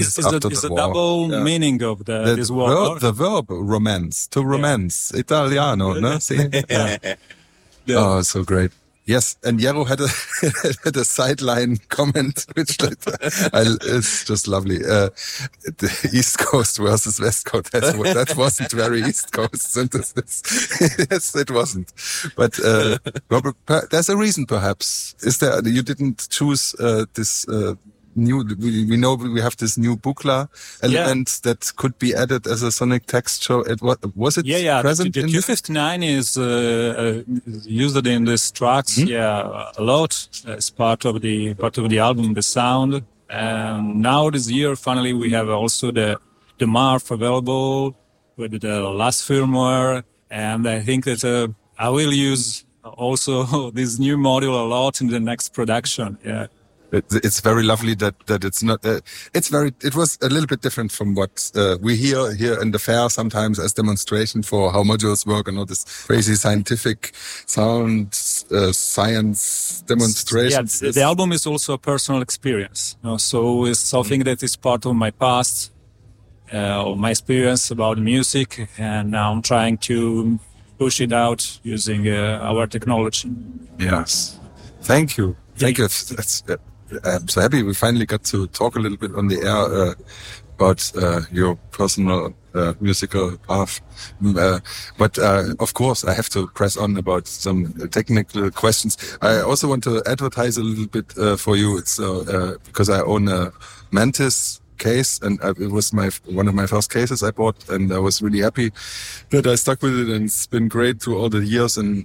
Is the double meaning of this word. The verb romance, to romance, Italiano, no? Yeah. Oh, so great. Yes, and Jero had a sideline comment, which it's just lovely. The East Coast versus West Coast. That wasn't very East Coast synthesis. Yes, it wasn't. But Robert, there's a reason, perhaps. Is there? You didn't choose this new. We know we have this new Buchla element that could be added as a sonic texture. Was it present? The Q59 is used in these tracks. A lot as part of the album, the sound. And now this year, finally, we have also the Marv available with the last firmware, and I think that I will use also this new module a lot in the next production. Yeah. It's very lovely that it's not. It was a little bit different from what we hear here in the fair sometimes as demonstration for how modules work and all this crazy scientific sound science demonstrations. Yeah, the album is also a personal experience. So it's something that is part of my past, of my experience about music, and now I'm trying to push it out using our technology. Yes, thank you. I'm so happy we finally got to talk a little bit on the air about your personal musical path. But of course, I have to press on about some technical questions. I also want to advertise a little bit for you. It's because I own a Mantis case, and it was one of my first cases I bought, and I was really happy that I stuck with it, and it's been great through all the years. And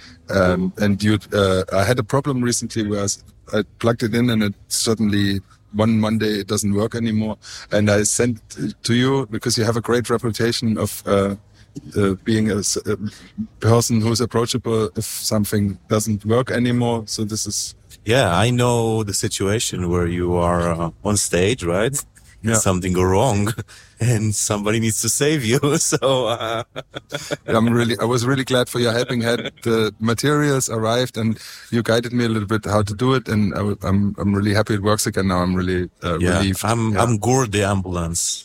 I had a problem recently where I plugged it in, and it suddenly one Monday it doesn't work anymore. And I sent it to you because you have a great reputation of being a person who's approachable if something doesn't work anymore. So this is. Yeah, I know the situation where you are on stage, right? Yeah. Something go wrong and somebody needs to save you. So I was really glad for your helping hand. The materials arrived and you guided me a little bit how to do it, and I'm really happy it works again now. I'm really relieved. I'm Gord the ambulance.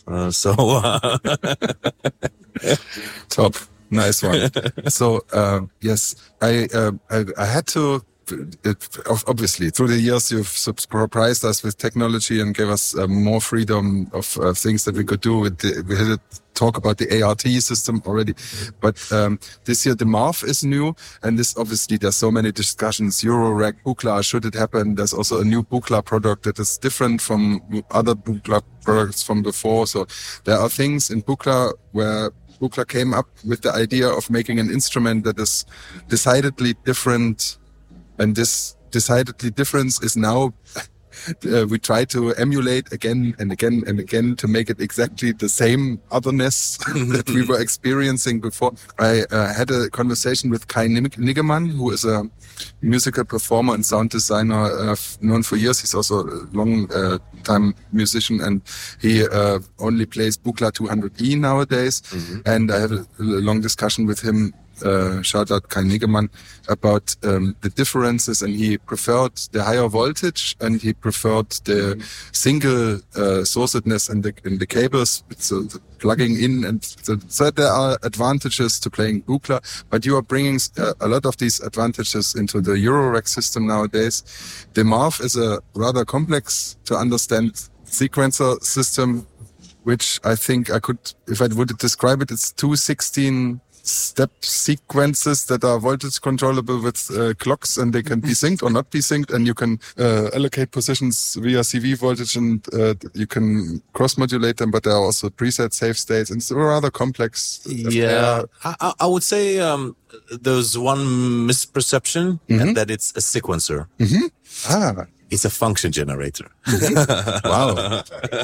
Top, nice one. So yes, I had to. Obviously, through the years, you've surprised us with technology and gave us more freedom of things that we could do. We had a talk about the ART system already, but this year the Marv is new, and obviously there's so many discussions. Eurorack, Buchla, should it happen? There's also a new Buchla product that is different from other Buchla products from before. So there are things in Buchla where Buchla came up with the idea of making an instrument that is decidedly different. And this decidedly difference is now, we try to emulate again and again and again to make it exactly the same otherness that we were experiencing before. I had a conversation with Kai Niggemann, who is a musical performer and sound designer I've known for years. He's also a long-time musician, and he only plays Buchla 200E nowadays. Mm-hmm. And I had a long discussion with him. Shout out Kai Niggemann about the differences, and he preferred the higher voltage and he preferred the single sourcedness in the cables, so the plugging in, and so there are advantages to playing Buchla, but you are bringing a lot of these advantages into the Eurorack system nowadays. The Marv is a rather complex to understand sequencer system, which I think I could, if I would describe it, it's 216 step sequences that are voltage controllable with clocks, and they can be synced or not be synced, and you can allocate positions via CV voltage, and you can cross modulate them, but there are also preset save states, and it's a rather complex affair. I would say there's one misperception, and that it's a sequencer. It's a function generator. Wow.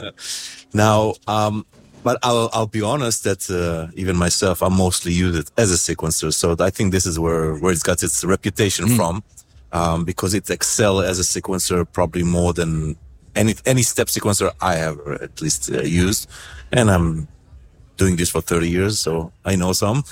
Now but I'll be honest that even myself, I mostly use it as a sequencer. So I think this is where it's got its reputation from, because it excels as a sequencer probably more than any step sequencer I have at least used. And I'm doing this for 30 years, so I know some.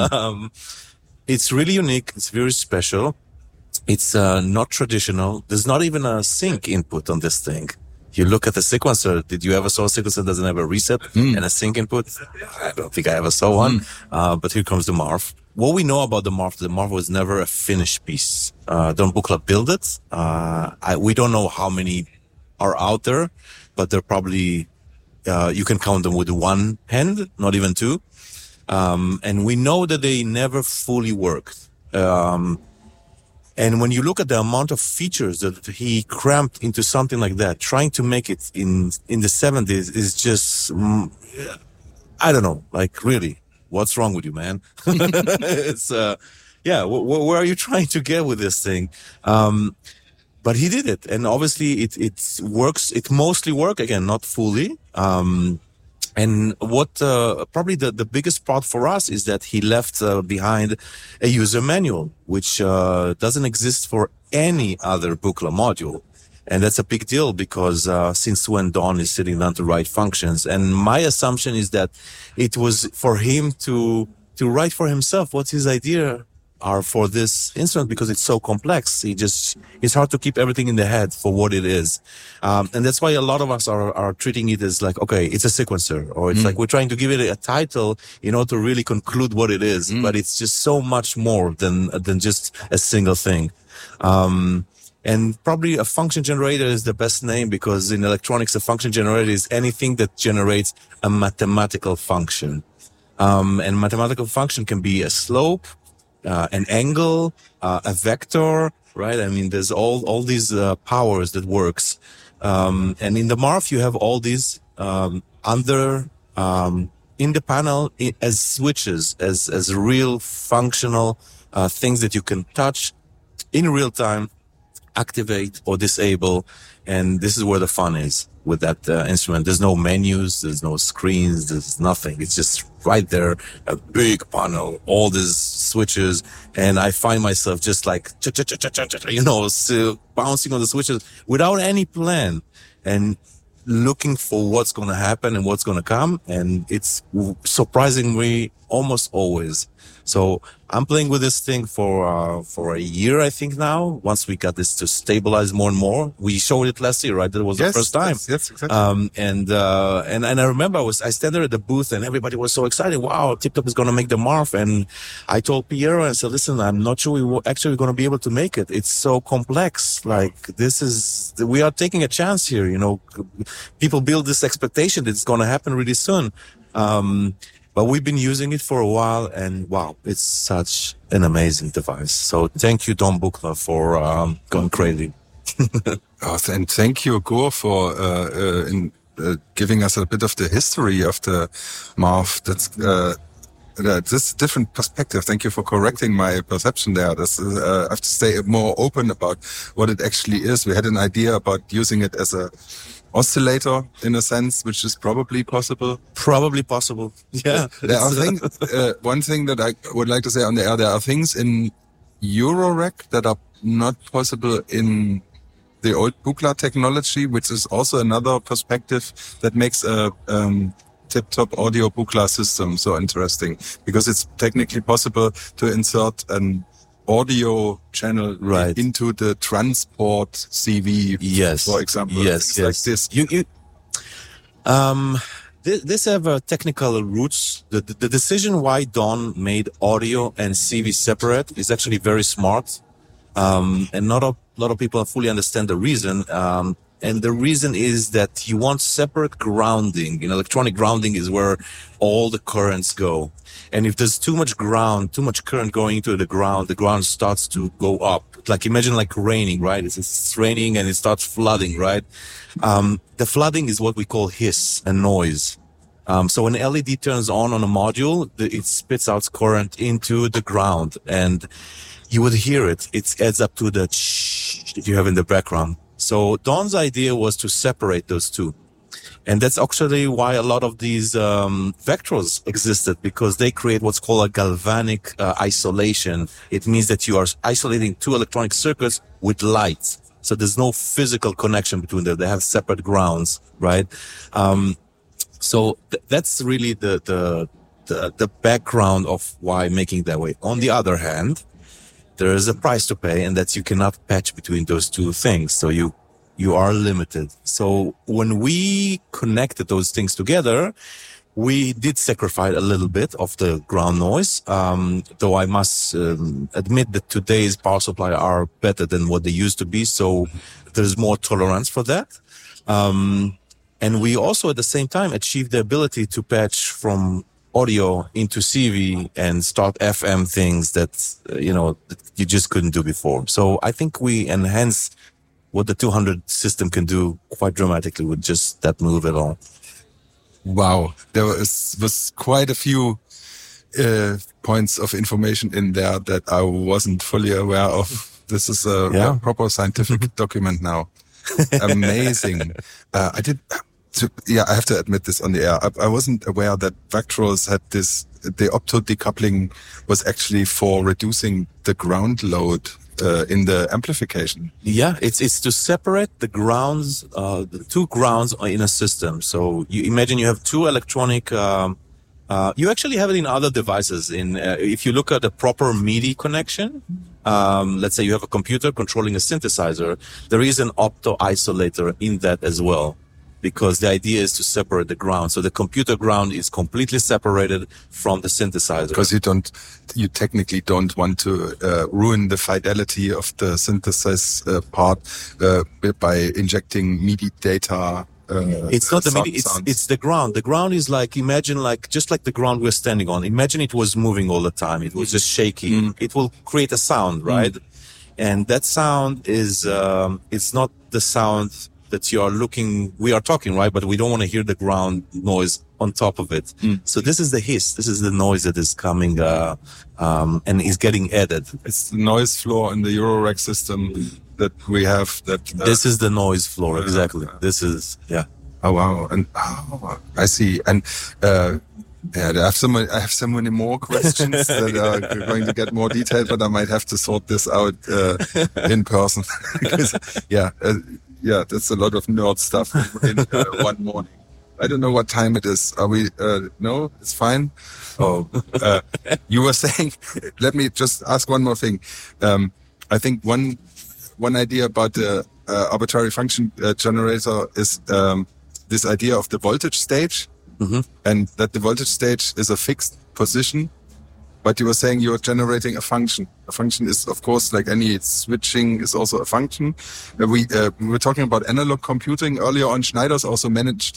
It's really unique. It's very special. It's not traditional. There's not even a sync input on this thing. You look at the sequencer. Did you ever saw a sequencer that doesn't have a reset and a sync input? I don't think I ever saw one. But here comes the Marv. What we know about the Marv was never a finished piece. Don Buchla built it. We don't know how many are out there, but they're probably, you can count them with one hand, not even two. And we know that they never fully worked. And when you look at the amount of features that he cramped into something like that, trying to make it in the 70s is just, I don't know, like really, what's wrong with you, man? It's, where are you trying to get with this thing? But he did it. And obviously it works. It mostly works, again, not fully. And what probably the biggest part for us is that he left behind a user manual, which doesn't exist for any other Buchla module. And that's a big deal because since when Don is sitting down to write functions. And my assumption is that it was for him to write for himself what's his idea are for this instrument, because it's so complex. It's hard to keep everything in the head for what it is. And that's why a lot of us are treating it as like, okay, it's a sequencer, or it's like we're trying to give it a title in order to really conclude what it is. But it's just so much more than just a single thing. And probably a function generator is the best name, because in electronics, a function generator is anything that generates a mathematical function. And mathematical function can be a slope, an angle, a vector, right? I mean, there's all these powers that works. And in the Marv, you have all these in the panel as switches, as real functional things that you can touch in real time, activate or disable. And this is where the fun is with that instrument. There's no menus, there's no screens, there's nothing. It's just right there, a big panel, all these switches. And I find myself just like, still bouncing on the switches without any plan and looking for what's going to happen and what's going to come. And it's surprising me almost always. So I'm playing with this thing for a year, I think now. Once we got this to stabilize more and more, we showed it last year, right? That was the first time. Yes, exactly. And I remember I stand there at the booth and everybody was so excited. Wow, TipTop is going to make the Marv. And I told Piero, and I said, listen, I'm not sure we're actually going to be able to make it. It's so complex. Like we are taking a chance here. People build this expectation that it's going to happen really soon. But we've been using it for a while, and wow, it's such an amazing device. So thank you, Don Buchla, for going crazy. And thank you, Gur, for giving us a bit of the history of the Marv. That's this different perspective. Thank you for correcting my perception there. I have to stay more open about what it actually is. We had an idea about using it as a oscillator in a sense, which is probably possible. Probably possible. Yeah. There are things, one thing that I would like to say on the air, there are things in Eurorack that are not possible in the old Buchla technology, which is also another perspective that makes a TipTop audio Buchla system so interesting, because it's technically possible to insert an audio channel into the transport CV, for example. Yes. Like this. This have technical roots. The decision why Don made audio and CV separate is actually very smart. And not a lot of people fully understand the reason. And the reason is that you want separate grounding. Electronic grounding is where all the currents go. And if there's too much current going into the ground starts to go up. Like imagine like raining, right? It's raining and it starts flooding, right? The flooding is what we call hiss and noise. So when LED turns on a module, it spits out current into the ground, and you would hear it. It adds up to the that you have in the background. So Don's idea was to separate those two. And that's actually why a lot of these vectors existed, because they create what's called a galvanic isolation. It means that you are isolating two electronic circuits with light. So there's no physical connection between them. They have separate grounds, right? So that's really the background of why making that way. On the other hand, there is a price to pay, and that you cannot patch between those two things. So you you are limited. So when we connected those things together, we did sacrifice a little bit of the ground noise, though I must admit that today's power supply are better than what they used to be. So there's more tolerance for that. And we also at the same time achieved the ability to patch from audio into CV and start FM things that, that you just couldn't do before. So I think we enhanced what the 200 system can do quite dramatically with just that move at all. Wow. There was quite a few points of information in there that I wasn't fully aware of. This is a proper scientific document now. Amazing. I have to admit this on the air. I wasn't aware that Vactros had this, the opto decoupling was actually for reducing the ground load in the amplification. Yeah, it's to separate the grounds, the two grounds in a system. So you imagine you have two electronic, you actually have it in other devices. If you look at the proper MIDI connection, let's say you have a computer controlling a synthesizer, there is an opto isolator in that as well, because the idea is to separate the ground. So the computer ground is completely separated from the synthesizer. Because you technically don't want to ruin the fidelity of the synthesis part by injecting MIDI data. It's not the MIDI, it's the ground. The ground is imagine just like the ground we're standing on. Imagine it was moving all the time. It was just shaky. It will create a sound, right? And that sound is, it's not the sound that we are talking, right? But we don't want to hear the ground noise on top of it. So this is the hiss. This is the noise that is coming, and is getting added. It's the noise floor in the Eurorack system that we have. This is the noise floor. Exactly. This is, yeah. Oh, wow. And I see. And, I have so many more questions that are going to get more detailed, but I might have to sort this out, in person. Because, that's a lot of nerd stuff in one morning. I don't know what time it is. Are we, no, it's fine. Oh, you were saying, let me just ask one more thing. I think one idea about the arbitrary function generator is this idea of the voltage stage, and that the voltage stage is a fixed position. But you were saying you're generating a function. A function is, of course, like any switching is also a function. We were talking about analog computing earlier on. Schneider's also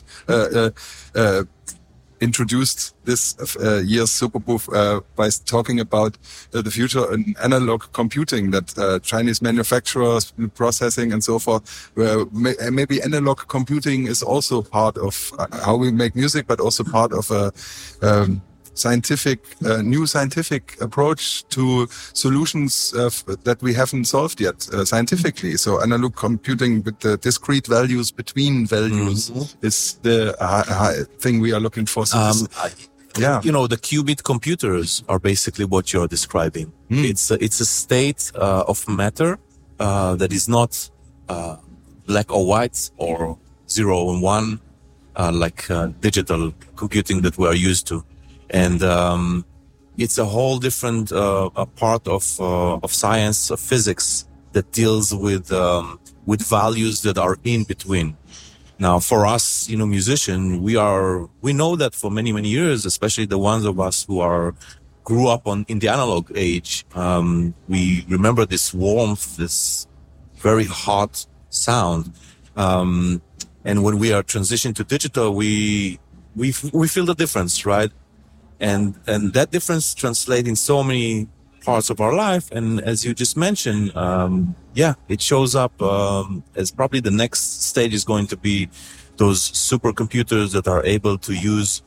introduced this year's Superbooth by talking about the future in analog computing, that Chinese manufacturers, processing and so forth, where maybe analog computing is also part of how we make music, but also part of a new scientific approach to solutions that we haven't solved yet scientifically. So analog computing with the discrete values between values is the thing we are looking for. So the qubit computers are basically what you're describing. It's a state of matter that is not black or white or 0 and 1 like digital computing that we are used to. And it's a whole different part of science, of physics, that deals with values that are in between. Now, for us, musicians, we know that for many, many years, especially the ones of us who grew up in the analog age, we remember this warmth, this very hot sound. And when we are transitioning to digital, we feel the difference, right? And that difference translates in so many parts of our life. And as you just mentioned, it shows up as probably the next stage is going to be those supercomputers that are able to use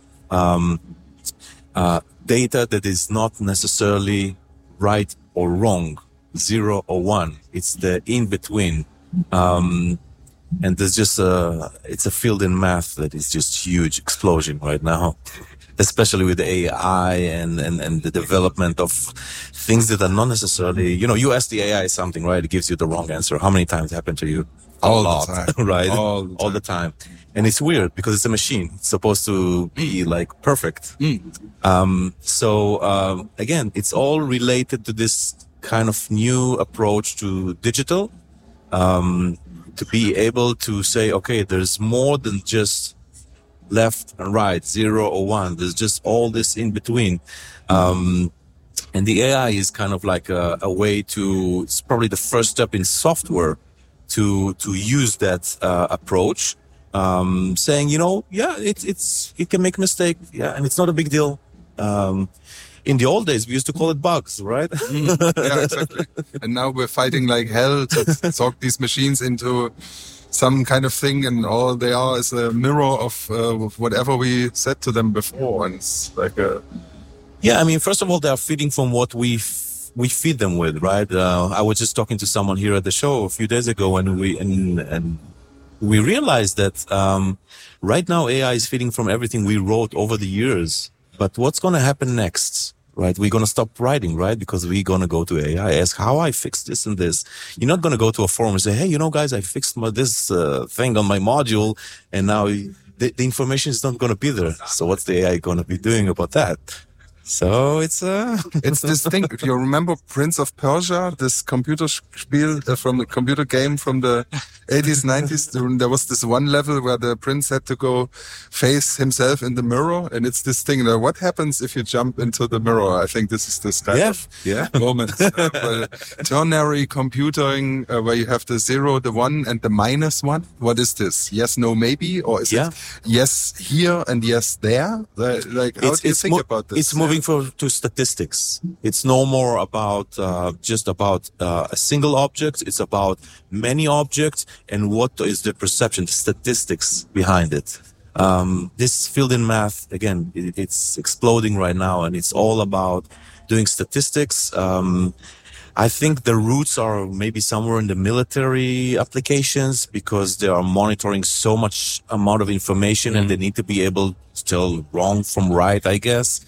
data that is not necessarily right or wrong, 0 or 1. It's the in between. And there's just it's a field in math that is just huge explosion right now. Especially with the AI and the development of things that are not necessarily, you ask the AI something, right? It gives you the wrong answer. How many times happened to you? All the time. Right? All the time. And it's weird because it's a machine. It's supposed to be perfect. Again, it's all related to this kind of new approach to digital. to be able to say, okay, there's more than just left and right, 0 or 1. There's just all this in between. And the AI is kind of like a way to, it's probably the first step in software to use that approach, saying, it can make a mistake, and it's not a big deal. In the old days, we used to call it bugs, right? Yeah, exactly. And now we're fighting like hell to talk these machines into some kind of thing, and all they are is a mirror of whatever we said to them before. And it's like Yeah, I mean, first of all, they are feeding from what we feed them with, right? I was just talking to someone here at the show a few days ago, and we realized that right now AI is feeding from everything we wrote over the years. But what's going to happen next, right? We're going to stop writing, right? Because we're going to go to AI, ask how I fixed this and this. You're not going to go to a forum and say, hey, guys, I fixed this thing on my module, and now the information is not going to be there. So what's the AI going to be doing about that? So it's this thing. If you remember Prince of Persia, this computer spiel from the computer game from the 80s, 90s, there was this one level where the prince had to go face himself in the mirror, and it's this thing. What happens if you jump into the mirror? I think this is this kind of moment. Ternary computing where you have the 0, the 1, and the -1. What is this? Yes, no, maybe, or is it yes here and yes there? Like how do you think about this? It's moving to statistics. It's no more about just about a single object. It's about many objects and what is the perception, the statistics behind it. This field in math, again, it's exploding right now, and it's all about doing statistics. I think the roots are maybe somewhere in the military applications, because they are monitoring so much amount of information and they need to be able to tell wrong from right, I guess.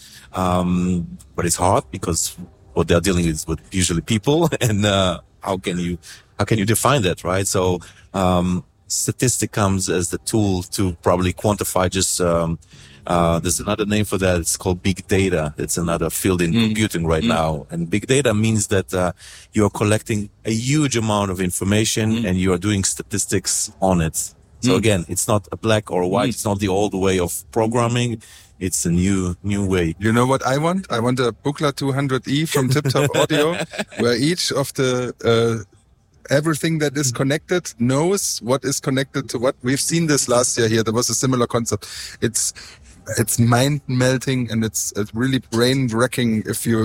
But it's hard because what they're dealing with usually people, and how can you define that, right? So statistic comes as the tool to probably quantify just there's another name for that. It's called big data. It's another field in computing right now. And big data means that you're collecting a huge amount of information and you are doing statistics on it. So again, it's not a black or white. It's not the old way of programming. It's a new way. You know what I want? I want a Buchla 200E from Tip Top Audio, where each of the everything that is connected knows what is connected to what. We've seen this last year here. There was a similar concept. It's mind melting, and it's really brain wrecking if you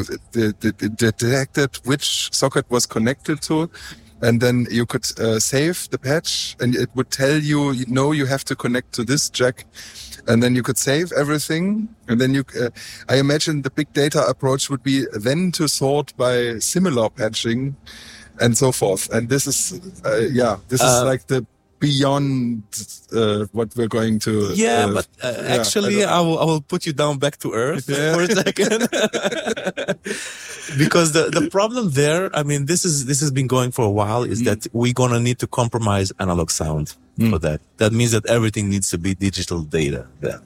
detected which socket was connected to. And then you could save the patch, and it would tell you, you have to connect to this jack. And then you could save everything. And then I imagine the big data approach would be then to sort by similar patching and so forth. And this is, is like the beyond what we're going to. But actually, I will put you down back to earth for a second. Because the problem there, I mean, this has been going for a while, is that we're going to need to compromise analog sound for that. That means that everything needs to be digital data then.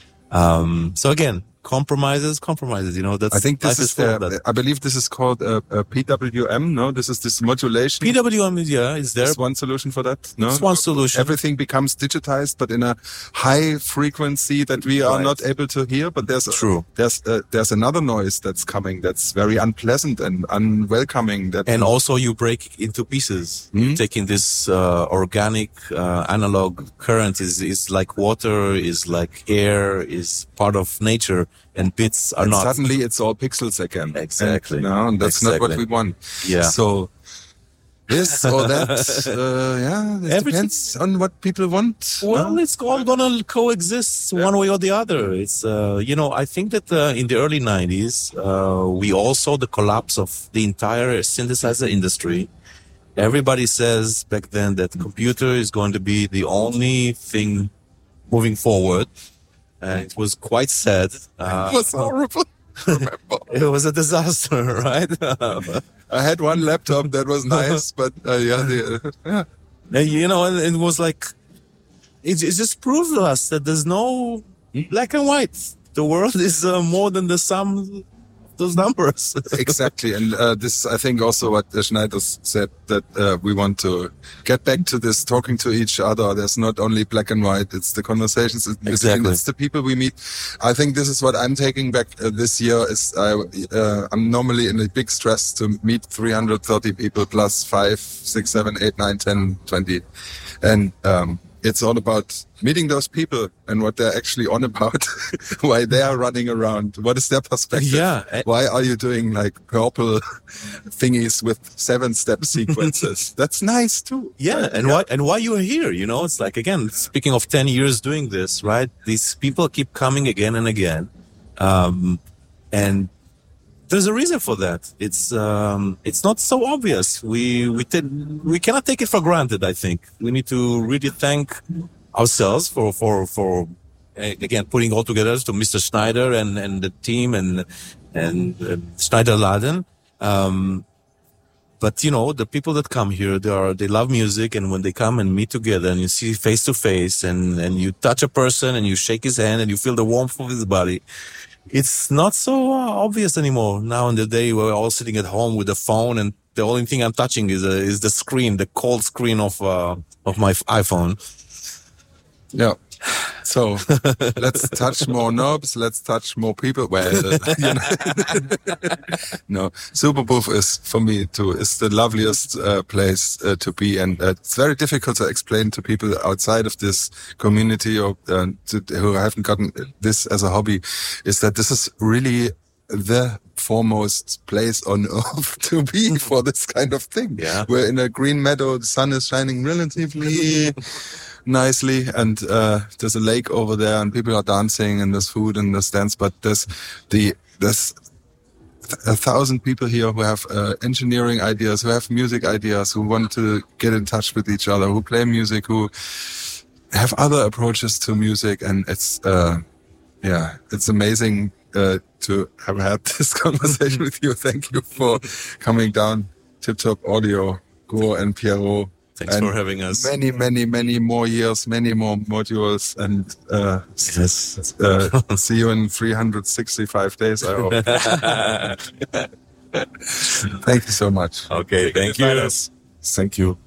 So again, compromises. That's, I think this is I believe this is called PWM. No, this is this modulation. PWM is there. Is one solution for that. No, it's one solution. Everything becomes digitized, but in a high frequency that we are not able to hear. But there's another noise that's coming that's very unpleasant and unwelcoming. And also you break into pieces. Taking this organic analog current is like water, is like air, is part of nature. And bits are not. Suddenly it's all pixels again. Exactly. And that's not what we want. Yeah. So this or that, it depends on what people want. Well, it's all gonna coexist one way or the other. It's, I think that in the early 90s, we all saw the collapse of the entire synthesizer industry. Everybody says back then that computer is going to be the only thing moving forward. It was quite sad. It was horrible. Remember. It was a disaster, right? I had one laptop that was nice, but and it was like, it just proved to us that there's no black and white. The world is more than the sum of those numbers. Exactly. And this, I think, also what Schneider said, that we want to get back to this talking to each other. There's not only black and white, it's the conversations, it's the people we meet. I think this is what I'm taking back this year. Is I'm normally in a big stress to meet 330 people plus 5, 6, 7, 8, 9, 10, 20. And it's all about meeting those people and what they're actually on about, why they are running around, what is their perspective, why are you doing like purple thingies with 7-step sequences. That's nice too. Yeah, right? And why you are here, you know, it's like, again, speaking of 10 years doing this, right? These people keep coming again and again. And there's a reason for that. It's not so obvious. We cannot take it for granted. I think we need to really thank ourselves for again putting all together to Mr. Schneider and the team and Schneider Laden. But you know, the people that come here, they love music, and when they come and meet together and you see face to face and you touch a person and you shake his hand and you feel the warmth of his body. It's not so obvious anymore. Now in the day, we're all sitting at home with a phone, and the only thing I'm touching is the screen, the cold screen of my iPhone. Yeah. So let's touch more knobs. Let's touch more people. Well, you know. No, Superbooth is for me too. Is the loveliest place to be, and it's very difficult to explain to people outside of this community or who haven't gotten this as a hobby. Is that this is really the foremost place on earth to be for this kind of thing. Yeah. We're in a green meadow. The sun is shining relatively nicely, and there's a lake over there, and people are dancing, and there's food and there's dance. But there's 1,000 people here who have engineering ideas, who have music ideas, who want to get in touch with each other, who play music, who have other approaches to music, and it's amazing to have had this conversation with you. Thank you for coming down. Tip Top Audio, Gor and Pierrot. Thanks for having us. Many, many, many more years, many more modules, and see you in 365 days, I hope. Thank you so much. Okay, thank you. Thank you.